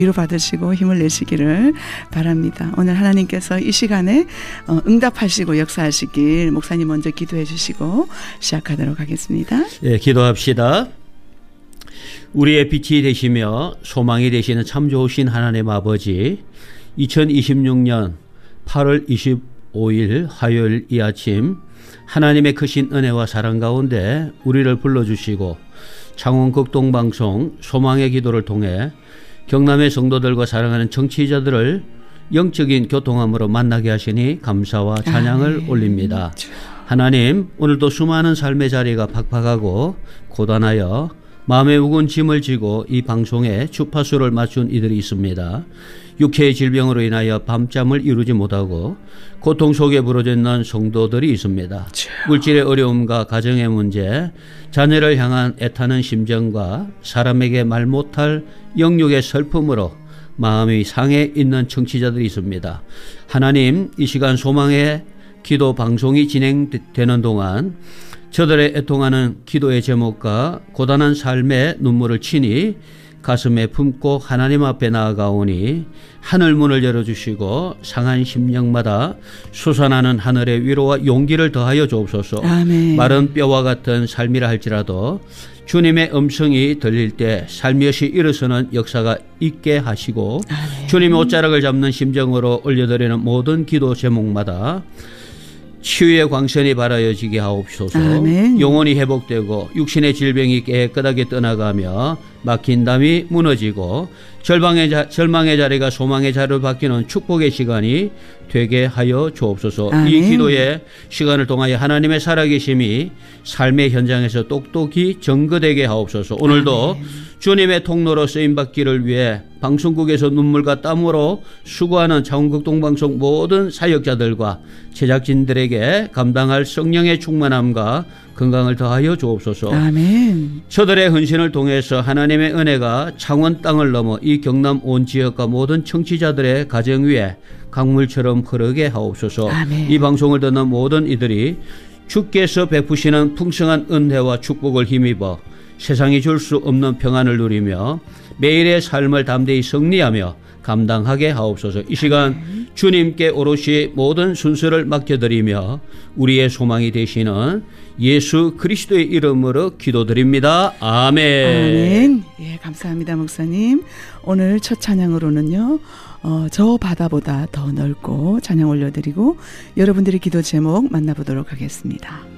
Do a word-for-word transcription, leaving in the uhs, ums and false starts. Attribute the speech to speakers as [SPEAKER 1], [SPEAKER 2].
[SPEAKER 1] 위로 받으시고 힘을 내시기를 바랍니다. 오늘 하나님께서 이 시간에 응답하시고 역사하시길 목사님 먼저 기도해 주시고 시작하도록 하겠습니다.
[SPEAKER 2] 예, 기도합시다. 우리의 빛이 되시며 소망이 되시는 참 좋으신 하나님 아버지, 이천이십육 년 팔월 이십오일 화요일 이 아침 하나님의 크신 은혜와 사랑 가운데 우리를 불러주시고 창원 극동방송 소망의 기도를 통해 경남의 성도들과 사랑하는 청취자들을 영적인 교통함으로 만나게 하시니 감사와 찬양을 아멘. 올립니다. 하나님, 오늘도 수많은 삶의 자리가 팍팍하고 고단하여 마음의 무거운 짐을 지고 이 방송에 주파수를 맞춘 이들이 있습니다. 육체의 질병으로 인하여 밤잠을 이루지 못하고 고통 속에 부러져 있는 성도들이 있습니다. 물질의 어려움과 가정의 문제, 자녀를 향한 애타는 심정과 사람에게 말 못할 영육의 슬픔으로 마음이 상해 있는 청취자들이 있습니다. 하나님, 이 시간 소망의 기도 방송이 진행되는 동안 저들의 애통하는 기도의 제목과 고단한 삶의 눈물을 친히 가슴에 품고 하나님 앞에 나아가오니 하늘 문을 열어주시고 상한 심령마다 솟아나는 하늘의 위로와 용기를 더하여 주옵소서. 아멘. 마른 뼈와 같은 삶이라 할지라도 주님의 음성이 들릴 때 살며시 일어서는 역사가 있게 하시고 아멘. 주님의 옷자락을 잡는 심정으로 올려드리는 모든 기도 제목마다 치유의 광선이 발하여지게 하옵소서. 아멘. 영혼이 회복되고 육신의 질병이 깨끗하게 떠나가며 막힌 담이 무너지고 절망의, 자, 절망의 자리가 소망의 자리로 바뀌는 축복의 시간이 되게 하여 주옵소서. 아멘. 이 기도의 시간을 통하여 하나님의 살아계심이 삶의 현장에서 똑똑히 증거되게 하옵소서. 오늘도 아멘. 주님의 통로로 쓰임받기를 위해 방송국에서 눈물과 땀으로 수고하는 창원극동방송 모든 사역자들과 제작진들에게 감당할 성령의 충만함과 건강을 더하여 주옵소서. 아멘. 저들의 헌신을 통해서 하나님의 은혜가 창원 땅을 넘어 이 경남 온 지역과 모든 청취자들의 가정 위에 강물처럼 흐르게 하옵소서. 아멘. 이 방송을 듣는 모든 이들이 주께서 베푸시는 풍성한 은혜와 축복을 힘입어 세상이 줄 수 없는 평안을 누리며 매일의 삶을 담대히 승리하며 감당하게 하옵소서. 이 시간 아멘. 주님께 오롯이 모든 순서를 맡겨드리며 우리의 소망이 되시는 예수 그리스도의 이름으로 기도드립니다. 아멘.
[SPEAKER 1] 아멘. 예, 감사합니다, 목사님. 오늘 첫 찬양으로는요, 어, 저 바다보다 더 넓고 찬양 올려드리고 여러분들의 기도 제목 만나보도록 하겠습니다.